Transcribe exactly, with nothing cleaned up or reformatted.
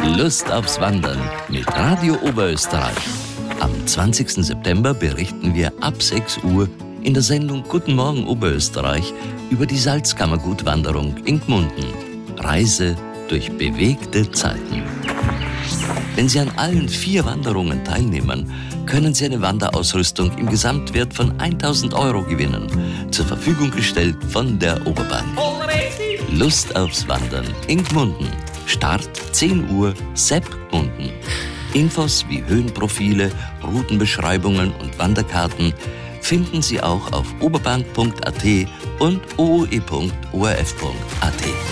Lust aufs Wandern mit Radio Oberösterreich. Am zwanzigsten September berichten wir ab sechs Uhr in der Sendung Guten Morgen Oberösterreich über die Salzkammergutwanderung in Gmunden. Reise durch bewegte Zeiten. Wenn Sie an allen vier Wanderungen teilnehmen, können Sie eine Wanderausrüstung im Gesamtwert von tausend Euro gewinnen. Zur Verfügung gestellt von der Oberbank. Lust aufs Wandern in Gmunden. Start zehn Uhr, Sepp Gmunden. Infos wie Höhenprofile, Routenbeschreibungen und Wanderkarten finden Sie auch auf oberbank punkt a t und o o e punkt o r f punkt a t.